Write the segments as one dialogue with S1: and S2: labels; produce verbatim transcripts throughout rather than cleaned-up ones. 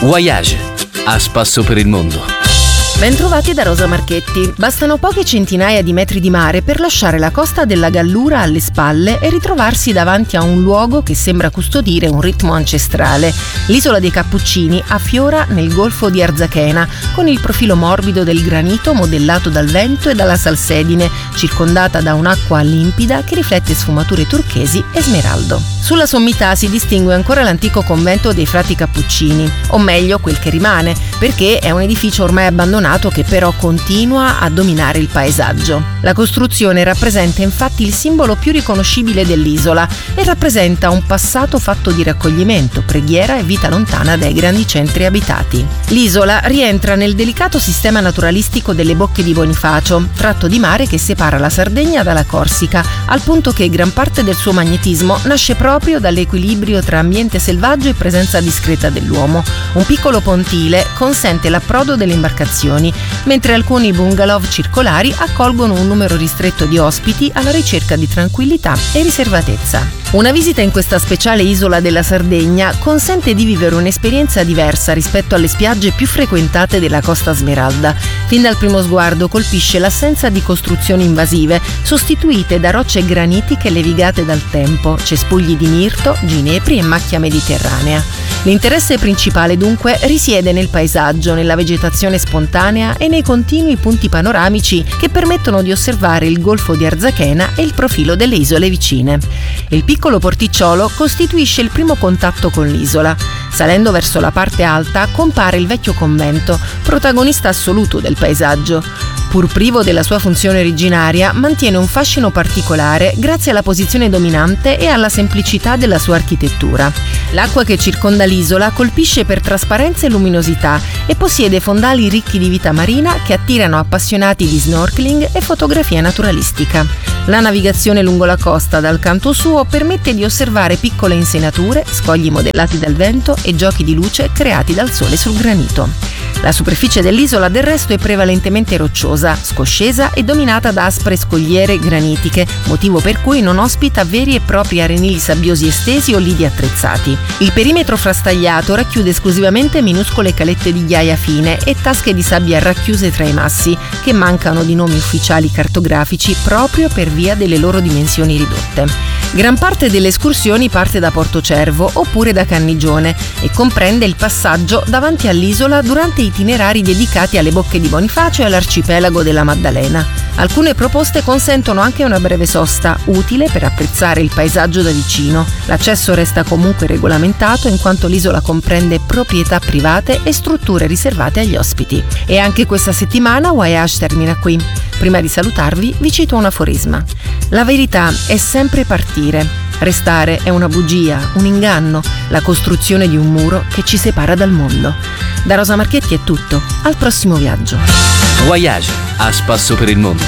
S1: Voyage, a spasso per il mondo.
S2: Bentrovati da Rosa Marchetti. Bastano poche centinaia di metri di mare per lasciare la costa della Gallura alle spalle e ritrovarsi davanti a un luogo che sembra custodire un ritmo ancestrale. L'isola dei Cappuccini affiora nel golfo di Arzachena, con il profilo morbido del granito modellato dal vento e dalla salsedine, circondata da un'acqua limpida che riflette sfumature turchesi e smeraldo. Sulla sommità si distingue ancora l'antico convento dei frati Cappuccini, o meglio quel che rimane, perché è un edificio ormai abbandonato che però continua a dominare il paesaggio. La costruzione rappresenta infatti il simbolo più riconoscibile dell'isola e rappresenta un passato fatto di raccoglimento, preghiera e vita lontana dai grandi centri abitati. L'isola rientra nel delicato sistema naturalistico delle Bocche di Bonifacio, tratto di mare che separa la Sardegna dalla Corsica, al punto che gran parte del suo magnetismo nasce proprio dall'equilibrio tra ambiente selvaggio e presenza discreta dell'uomo. Un piccolo pontile consente l'approdo delle imbarcazioni, mentre alcuni bungalow circolari accolgono un numero ristretto di ospiti alla ricerca di tranquillità e riservatezza. Una visita in questa speciale isola della Sardegna consente di vivere un'esperienza diversa rispetto alle spiagge più frequentate della Costa Smeralda. Fin dal primo sguardo colpisce l'assenza di costruzioni invasive, sostituite da rocce granitiche levigate dal tempo, cespugli di mirto, ginepri e macchia mediterranea. L'interesse principale dunque risiede nel paesaggio, nella vegetazione spontanea e nei continui punti panoramici che permettono di osservare il golfo di Arzachena e il profilo delle isole vicine. Il piccolo porticciolo costituisce il primo contatto con l'isola. Salendo verso la parte alta compare il vecchio convento, protagonista assoluto del paesaggio. Pur privo della sua funzione originaria, mantiene un fascino particolare grazie alla posizione dominante e alla semplicità della sua architettura. L'acqua che circonda l'isola colpisce per trasparenza e luminosità e possiede fondali ricchi di vita marina che attirano appassionati di snorkeling e fotografia naturalistica. La navigazione lungo la costa dal canto suo permette di osservare piccole insenature, scogli modellati dal vento e giochi di luce creati dal sole sul granito. La superficie dell'isola del resto è prevalentemente rocciosa, scoscesa e dominata da aspre scogliere granitiche, motivo per cui non ospita veri e propri arenili sabbiosi estesi o lidi attrezzati. Il perimetro frastagliato racchiude esclusivamente minuscole calette di ghiaia fine e tasche di sabbia racchiuse tra i massi, che mancano di nomi ufficiali cartografici proprio per via delle loro dimensioni ridotte. Gran parte delle escursioni parte da Porto Cervo oppure da Cannigione e comprende il passaggio davanti all'isola durante itinerari dedicati alle Bocche di Bonifacio e all'arcipelago della Maddalena. Alcune proposte consentono anche una breve sosta, utile per apprezzare il paesaggio da vicino. L'accesso resta comunque regolamentato in quanto l'isola comprende proprietà private e strutture riservate agli ospiti. E anche questa settimana Voyage termina qui. Prima di salutarvi vi cito un aforisma. La verità è sempre partire. Restare è una bugia, un inganno, la costruzione di un muro che ci separa dal mondo. Da Rosa Marchetti è tutto, al prossimo viaggio.
S1: Voyage, a spasso per il mondo.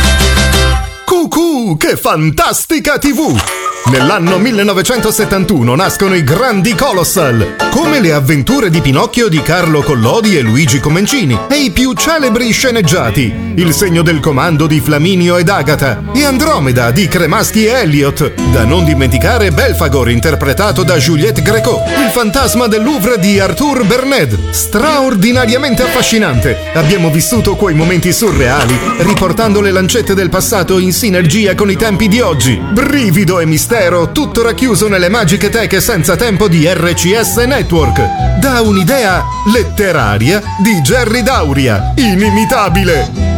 S3: Cucù, che fantastica tivù! Nell'anno millenovecentosettantuno nascono i grandi Colossal, come le avventure di Pinocchio di Carlo Collodi e Luigi Comencini, e i più celebri sceneggiati, Il segno del comando di Flaminio ed Agata, e Andromeda di Cremaschi e Elliott, da non dimenticare Belfagor interpretato da Juliette Gréco, Il fantasma del Louvre di Arthur Berned, straordinariamente affascinante. Abbiamo vissuto quei momenti surreali, riportando le lancette del passato in sinergia con i tempi di oggi. Brivido e mistero, tutto racchiuso nelle magiche teche senza tempo di R C S Network. Da un'idea letteraria di Jerry Dauria, inimitabile.